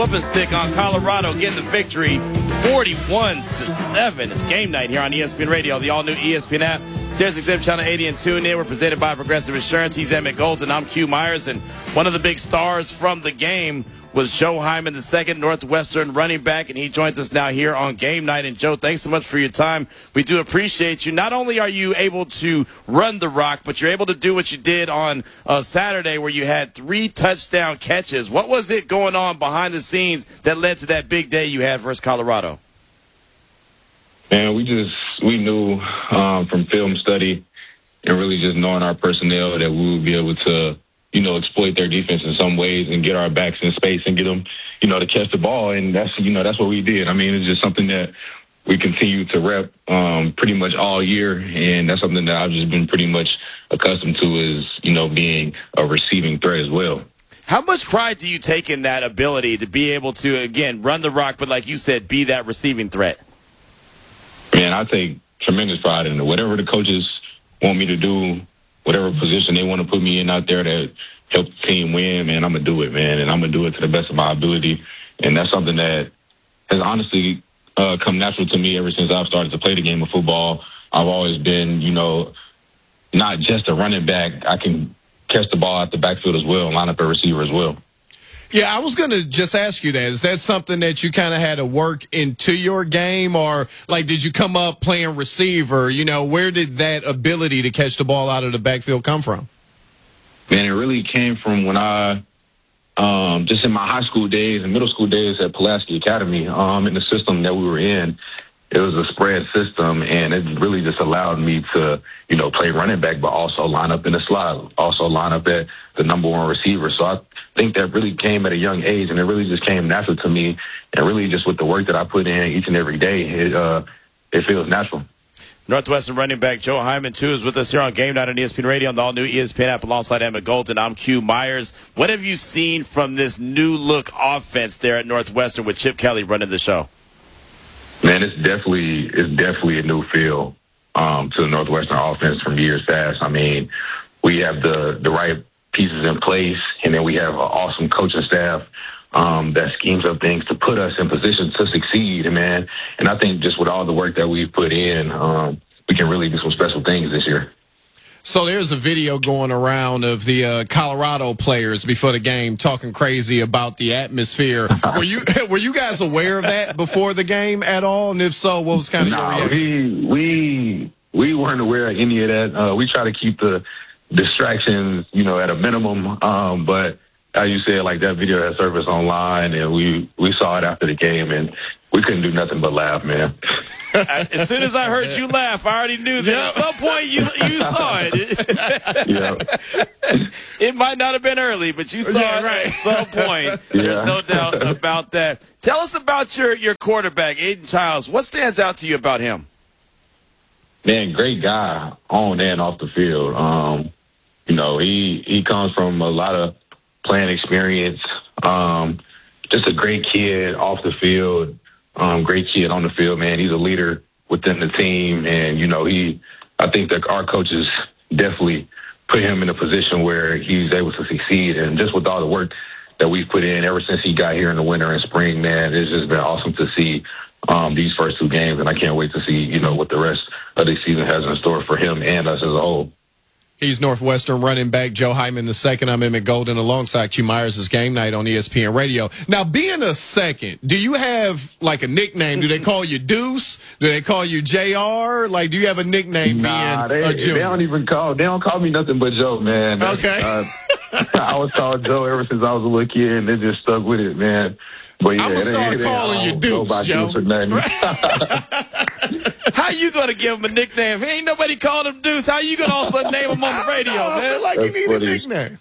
Whooping stick on Colorado, getting the victory 41-7. It's game night here on ESPN Radio, the all-new ESPN app. Sirius XM Channel 80 and tune in. We're presented by Progressive Insurance. He's Emmett Golden. I'm Q Myers. And one of the big stars from the game was Joe Hyman, the second Northwestern running back, and he joins us now here on game night. And, Joe, thanks so much for your time. We do appreciate you. Not only are you able to run the rock, but you're able to do what you did on Saturday where you had 3 touchdown catches. What was it going on behind the scenes that led to that big day you had versus Colorado? Man, we knew from film study and really just knowing our personnel that we would be able to, exploit their defense in some ways and get our backs in space and get them, to catch the ball. And that's what we did. I mean, it's just something that we continue to rep pretty much all year. And that's something that I've just been pretty much accustomed to is, being a receiving threat as well. How much pride do you take in that ability to be able to, again, run the rock, but like you said, be that receiving threat? Man, I take tremendous pride in it. Whatever the coaches want me to do, whatever position they want to put me in out there to help the team win, man, I'm going to do it, man. And I'm going to do it to the best of my ability. And that's something that has honestly come natural to me ever since I've started to play the game of football. I've always been, not just a running back. I can catch the ball out the backfield as well and line up a receiver as well. Yeah, I was going to just ask you that. Is that something that you kind of had to work into your game, or did you come up playing receiver? Where did that ability to catch the ball out of the backfield come from? Man, it really came from when I, just in my high school days and middle school days at Pulaski Academy, in the system that we were in. It was a spread system, and it really just allowed me to, play running back, but also line up in the slot, also line up at the number one receiver. So I think that really came at a young age, and it really just came natural to me. And really just with the work that I put in each and every day, it feels natural. Northwestern running back Joe Hyman, too, is with us here on Game Night on ESPN Radio on the all-new ESPN app alongside Emmett Golden. I'm Q Myers. What have you seen from this new-look offense there at Northwestern with Chip Kelly running the show? Man, it's definitely a new feel to the Northwestern offense from years past. I mean, we have the right pieces in place, and then we have an awesome coaching staff that schemes up things to put us in position to succeed, man. And I think just with all the work that we've put in, we can really do some special things this year. So there's a video going around of the Colorado players before the game talking crazy about the atmosphere. Were you guys aware of that before the game at all? And if so, what was kind of your reaction? We weren't aware of any of that. We try to keep the distractions, at a minimum. But as you said, that video had surfaced online, and we saw it after the game, and we couldn't do nothing but laugh, man. As soon as I heard you laugh, I already knew that at some point you saw it. Yeah. It might not have been early, but you saw it at some point. There's no doubt about that. Tell us about your quarterback, Aiden Childs. What stands out to you about him? Man, great guy on and off the field. He comes from a lot of playing experience. Just a great kid off the field. Great kid on the field, man. He's a leader within the team, and I think that our coaches definitely put him in a position where he's able to succeed. And just with all the work that we've put in ever since he got here in the winter and spring, man, it's just been awesome to see these first 2 games, and I can't wait to see what the rest of the season has in store for him and us as a whole. He's Northwestern running back Joe Hyman II. I'm Emmett Golden alongside Q Myers' Game Night on ESPN Radio. Now, being a second, do you have a nickname? Do they call you Deuce? Do they call you JR? Do you have a nickname? Nah, they don't call me nothing but Joe, man. Okay. I was called Joe ever since I was a little kid, and they just stuck with it, man. But yeah, I'm going to start calling you Deuce, Joe. How you going to give him a nickname? Ain't nobody called him Deuce. How you going to also name him on the radio, man? I feel like you need a nickname.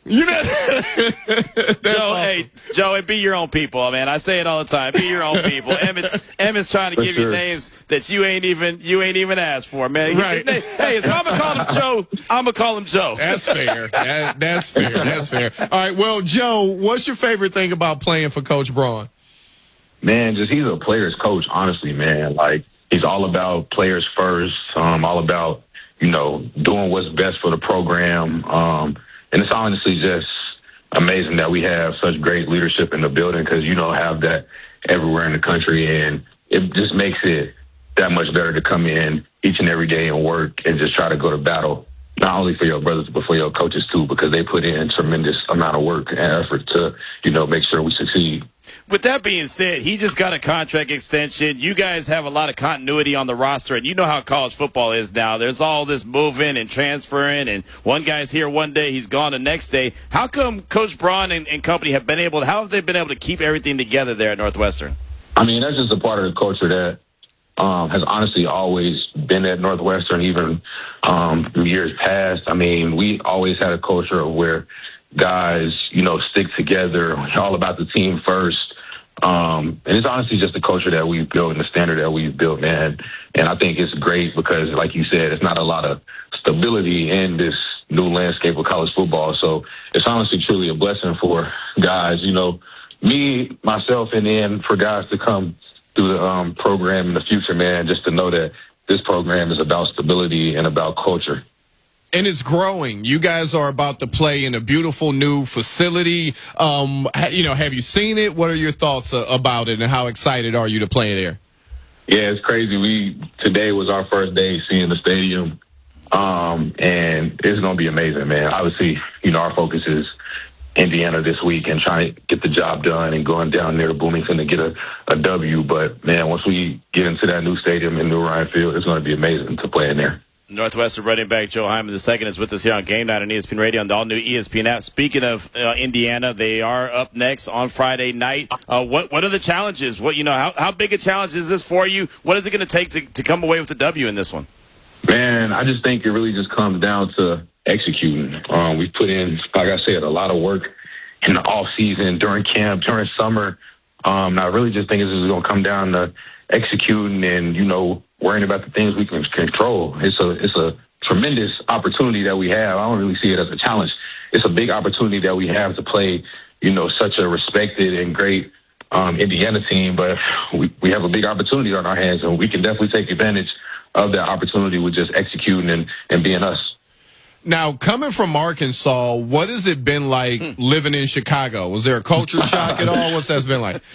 Joe, it be your own people, man. I say it all the time. Be your own people. Emmett's trying to give you names that you ain't even asked for, man. Right. Hey, if I'm going to call him Joe, I'm going to call him Joe. That's fair. That's fair. That's fair. All right, well, Joe, what's your favorite thing about playing for Coach Braun? Man, he's a player's coach, honestly, man. He's all about players first, all about, doing what's best for the program. And it's honestly just amazing that we have such great leadership in the building, because you don't have that everywhere in the country, and it just makes it that much better to come in each and every day and work and just try to go to battle, not only for your brothers, but for your coaches too, because they put in tremendous amount of work and effort to, make sure we succeed. With that being said, he just got a contract extension. You guys have a lot of continuity on the roster, and you know how college football is now. There's all this moving and transferring, and one guy's here one day, he's gone the next day. How come Coach Braun and company have how have they been able to keep everything together there at Northwestern? I mean, that's just a part of the culture that has honestly always been at Northwestern, even years past. I mean, we always had a culture of where guys, stick together, all about the team first. And it's honestly just the culture that we've built and the standard that we've built, man. And I think it's great because, like you said, it's not a lot of stability in this new landscape of college football. So it's honestly truly a blessing for guys, me, myself, and then for guys to come through the program in the future, man, just to know that this program is about stability and about culture. And it's growing. You guys are about to play in a beautiful new facility. Have you seen it? What are your thoughts about it, and how excited are you to play there? Yeah, it's crazy. Today was our first day seeing the stadium, and it's going to be amazing, man. Obviously, our focus is Indiana this week and trying to get the job done and going down there to Bloomington to get a W. But, man, once we get into that new stadium in New Ryan Field, it's going to be amazing to play in there. Northwestern running back Joe Hyman II is with us here on Game Night on ESPN Radio on the all-new ESPN app. Speaking of Indiana, they are up next on Friday night. What are the challenges? How big a challenge is this for you? What is it going to take to come away with the W in this one? Man, I just think it really just comes down to executing. We've put in, like I said, a lot of work in the off season, during camp, during summer. I really just think this is going to come down to executing and, worrying about the things we can control. It's a tremendous opportunity that we have. I don't really see it as a challenge. It's a big opportunity that we have to play, such a respected and great Indiana team. But we have a big opportunity on our hands, and we can definitely take advantage of that opportunity with just executing and being us. Now, coming from Arkansas, what has it been like living in Chicago? Was there a culture shock at all? What's that been like?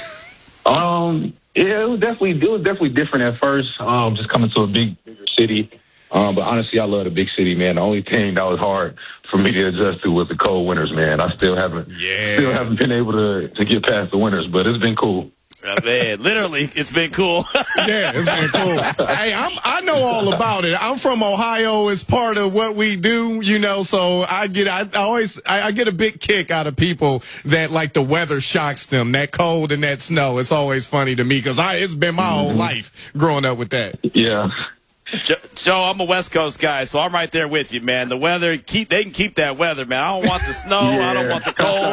Yeah, it was definitely different at first, just coming to a bigger city. But honestly, I love the big city, man. The only thing that was hard for me to adjust to was the cold winters, man. I still haven't been able to get past the winters, but it's been cool. Man, literally, it's been cool. Yeah, it's been cool. Hey, I know all about it. I'm from Ohio. It's part of what we do, so I get a big kick out of people that like the weather shocks them, that cold and that snow. It's always funny to me because it's been my whole life growing up with that. Yeah. Joe, I'm a West Coast guy, so I'm right there with you, man. The weather, they can keep that weather, man. I don't want the snow. Yeah. I don't want the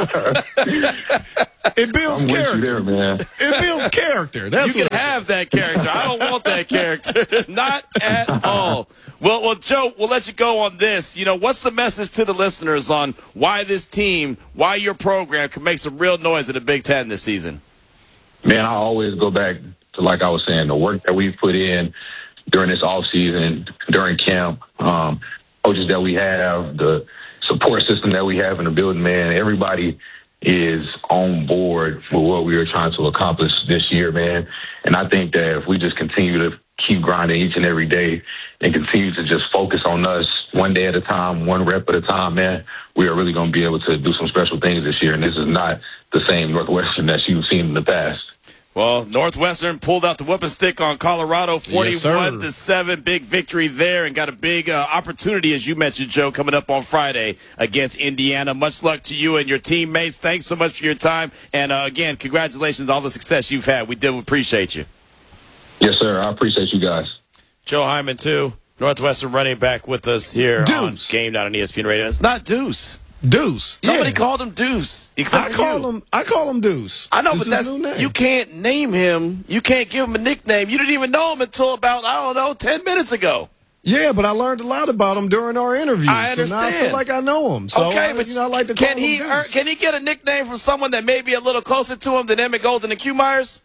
cold. It builds character. There, man. It builds character. You can have that character. I don't want that character. Not at all. Well, Joe, we'll let you go on this. What's the message to the listeners on why this team, why your program can make some real noise in the Big Ten this season? Man, I always go back to, like I was saying, the work that we've put in during this off season, during camp, coaches that we have, the support system that we have in the building, man. Everybody is on board for what we are trying to accomplish this year, man. And I think that if we just continue to keep grinding each and every day and continue to just focus on us one day at a time, one rep at a time, man, we are really going to be able to do some special things this year. And this is not the same Northwestern that you've seen in the past. Well, Northwestern pulled out the whooping stick on Colorado, 41-7, big victory there, and got a big opportunity, as you mentioned, Joe, coming up on Friday against Indiana. Much luck to you and your teammates. Thanks so much for your time, and again, congratulations on all the success you've had. We do appreciate you. Yes, sir. I appreciate you guys. Joe Hyman, too, Northwestern running back with us here on Game Night on ESPN Radio. It's not Deuce. Deuce. Nobody called him Deuce. Except I call him Deuce. I know, but you can't name him. You can't give him a nickname. You didn't even know him until about, 10 minutes ago. Yeah, but I learned a lot about him during our interviews. I understand. So now I feel like I know him. So okay, but I like to call him Deuce. Can he get a nickname from someone that may be a little closer to him than Emmett Golden and Q Myers?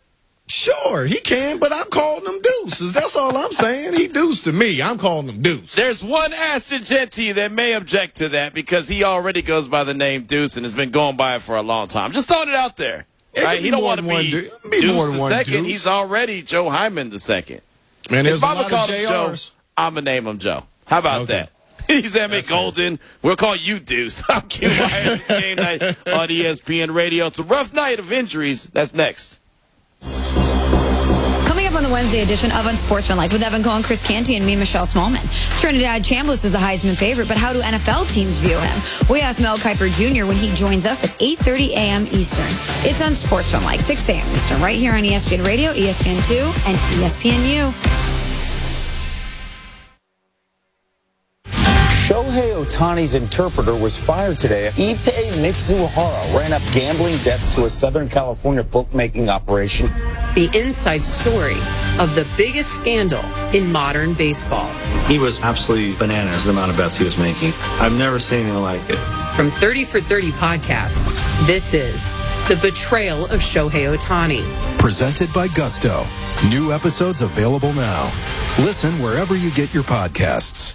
Sure, he can, but I'm calling him Deuce. That's all I'm saying. He Deuce to me. I'm calling him Deuce. There's one Ashton Jeanty that may object to that because he already goes by the name Deuce and has been going by it for a long time. Just throwing it out there. Right? He don't want to be Deuce the second. He's already Joe Hyman the second. Man, there's if a Mama lot called of him Joe, JRs. I'm going to name him Joe. How about that? He's Emmett Golden. We'll call you Deuce. I'm Q Myers. It's game night on ESPN Radio. It's a rough night of injuries. That's next. Coming up on the Wednesday edition of Unsportsmanlike with Evan Cohen, Chris Canty, and me, Michelle Smallman. Trinidad Chambliss is the Heisman favorite, but how do NFL teams view him? We asked Mel Kiper Jr. when he joins us at 8:30 a.m. Eastern. It's Unsportsmanlike, 6 a.m. Eastern, right here on ESPN Radio, ESPN2, and ESPNU. Shohei Ohtani's interpreter was fired today. Ippei Mitsuhara ran up gambling debts to a Southern California bookmaking operation. The inside story of the biggest scandal in modern baseball. He was absolutely bananas, the amount of bets he was making. I've never seen anything like it. From 30 for 30 podcasts, this is The Betrayal of Shohei Ohtani. Presented by Gusto. New episodes available now. Listen wherever you get your podcasts.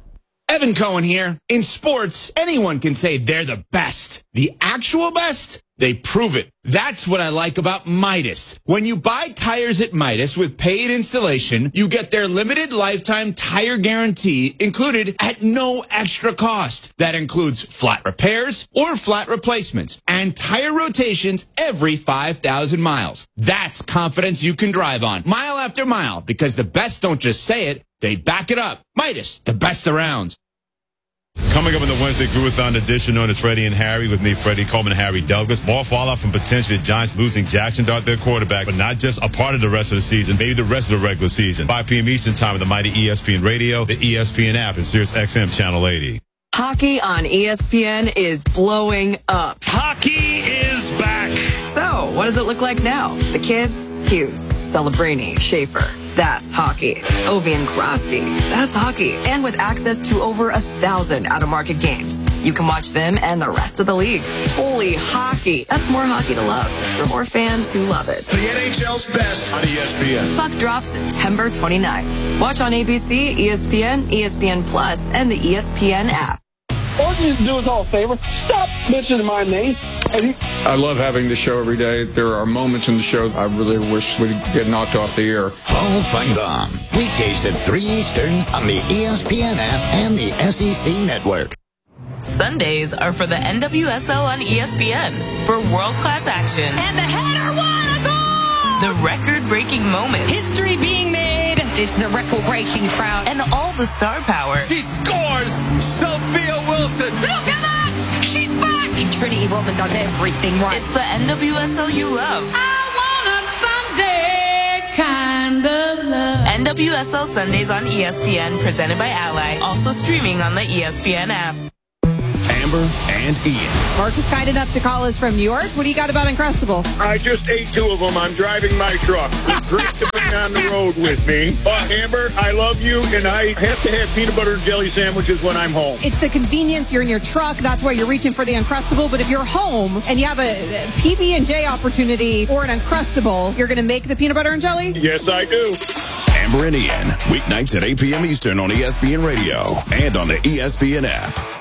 Evan Cohen here. In sports, anyone can say they're the best. The actual best? They prove it. That's what I like about Midas. When you buy tires at Midas with paid installation, you get their limited lifetime tire guarantee included at no extra cost. That includes flat repairs or flat replacements and tire rotations every 5,000 miles. That's confidence you can drive on, mile after mile, because the best don't just say it, they back it up. Midas, the best around. Coming up in the Wednesday Gruathon edition known as Freddie and Harry with me, Freddie Coleman and Harry Douglas. More fallout from potentially the Giants losing Jackson Dart, their quarterback, but not just a part of the rest of the season, maybe the rest of the regular season. 5 p.m. Eastern time on the mighty ESPN Radio, the ESPN app, and Sirius XM Channel 80. Hockey on ESPN is blowing up. Hockey is back. So, what does it look like now? The kids? Hughes, Celebrini, Schaefer. That's hockey. Ovi and Crosby. That's hockey. And with access to over 1,000 out-of-market games, you can watch them and the rest of the league. Holy hockey. That's more hockey to love for more fans who love it. The NHL's best on ESPN. Puck drops September 29th. Watch on ABC, ESPN, ESPN Plus, and the ESPN app. All you need to do is all a favor. Stop mentioning my name. I love having the show every day. There are moments in the show I really wish we'd get knocked off the air. Paul Feinbaum, weekdays at 3 Eastern on the ESPN app and the SEC Network. Sundays are for the NWSL on ESPN for world-class action. And the header won a goal! The record-breaking moments. History being made. It's the record-breaking crowd. And all the star power. She scores! Sophia Wilson! Look at that! She's back! Trinity Rodman does everything right. It's the NWSL you love. I want a Sunday kind of love. NWSL Sundays on ESPN, presented by Ally. Also streaming on the ESPN app. Amber and Ian. Marcus kind enough to call us from New York. What do you got about Uncrustable? I just ate 2 of them. I'm driving my truck. It's great to bring on the road with me. Amber, I love you, and I have to have peanut butter and jelly sandwiches when I'm home. It's the convenience. You're in your truck. That's why you're reaching for the Uncrustable. But if you're home and you have a PB&J opportunity or an Uncrustable, you're going to make the peanut butter and jelly? Yes, I do. Amber and Ian, weeknights at 8 p.m. Eastern on ESPN Radio and on the ESPN app.